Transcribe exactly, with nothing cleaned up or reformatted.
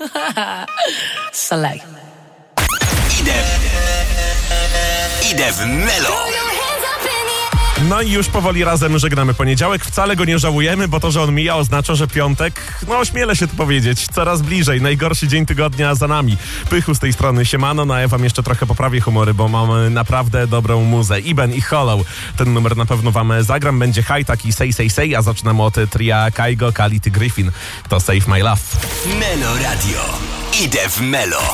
Select. Idę, idę w Melo. No i już powoli razem żegnamy poniedziałek. Wcale go nie żałujemy, bo to, że on mija, oznacza, że piątek, no ośmielę się to powiedzieć, coraz bliżej. Najgorszy dzień tygodnia za nami. Pychu z tej strony, siemano, no a ja wam jeszcze trochę poprawię humory, bo mamy naprawdę dobrą muzę. Iben i Hollow. Ten numer na pewno wam zagram. Będzie high taki say say say, a zaczynamy od tria Kaigo, Kality, Griffin. To Save My Love. Melo Radio. Idę w Melo.